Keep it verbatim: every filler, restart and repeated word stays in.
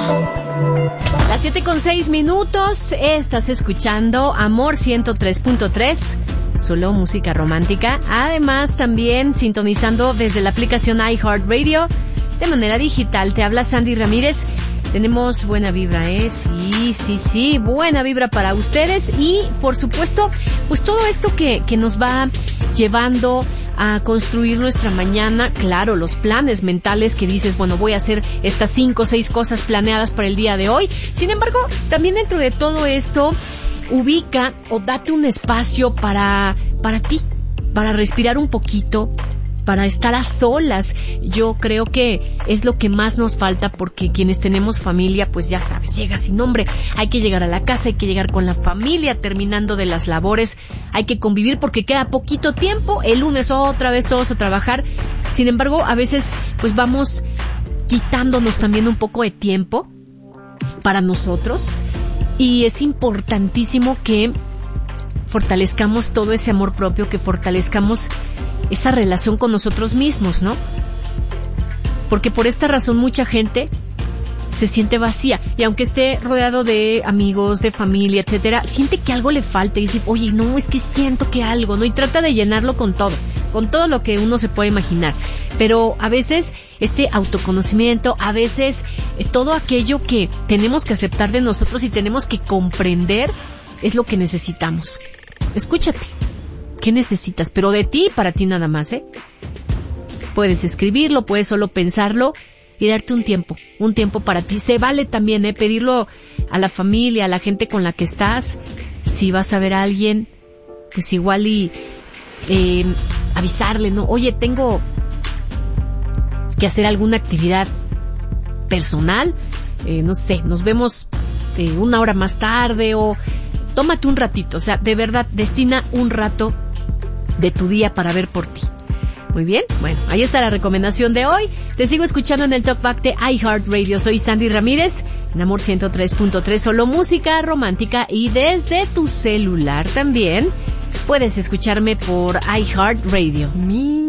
Las siete con seis minutos, estás escuchando Amor ciento tres punto tres, solo música romántica. Además, también sintonizando desde la aplicación iHeartRadio de manera digital. Te habla Sandy Ramírez. Tenemos buena vibra, ¿eh? Sí, sí, sí, buena vibra para ustedes. Y, por supuesto, pues todo esto que, que nos va llevando a construir nuestra mañana. Claro, los planes mentales que dices, bueno, voy a hacer estas cinco o seis cosas planeadas para el día de hoy. Sin embargo, también dentro de todo esto, ubica o date un espacio para, para ti, para respirar un poquito, para estar a solas. Yo creo que es lo que más nos falta, porque quienes tenemos familia, pues ya sabes, llega sin nombre, hay que llegar a la casa, hay que llegar con la familia, terminando de las labores, hay que convivir porque queda poquito tiempo, el lunes otra vez todos a trabajar. Sin embargo, a veces pues vamos quitándonos también un poco de tiempo para nosotros, y es importantísimo que fortalezcamos todo ese amor propio, que fortalezcamos esa relación con nosotros mismos, ¿no? Porque por esta razón mucha gente se siente vacía, y aunque esté rodeado de amigos, de familia, etcétera, siente que algo le falta y dice, oye, no, es que siento que algo, ¿no? Y trata de llenarlo con todo, con todo lo que uno se puede imaginar. Pero a veces este autoconocimiento, a veces eh, todo aquello que tenemos que aceptar de nosotros y tenemos que comprender, es lo que necesitamos. Escúchate. ¿Qué necesitas? Pero de ti y para ti nada más, ¿eh? Puedes escribirlo, puedes solo pensarlo y darte un tiempo, un tiempo para ti. Se vale también, ¿eh? Pedirlo a la familia, a la gente con la que estás. Si vas a ver a alguien, pues igual y eh, avisarle, ¿no? Oye, tengo que hacer alguna actividad personal, eh, no sé, nos vemos eh, una hora más tarde, o tómate un ratito, o sea, de verdad, destina un rato de tu día para ver por ti. Muy bien, bueno, ahí está la recomendación de hoy. Te sigo escuchando en el Talkback de iHeartRadio. Soy Sandy Ramírez, en Amor ciento tres punto tres, solo música romántica, y desde tu celular también puedes escucharme por iHeartRadio. Mi